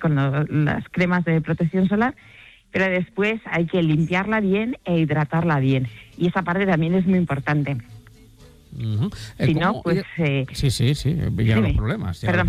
las cremas de protección solar, pero después hay que limpiarla bien e hidratarla bien. Y esa parte también es muy importante. Uh-huh. Si no, pues... Sí, llegan los problemas. Perdón.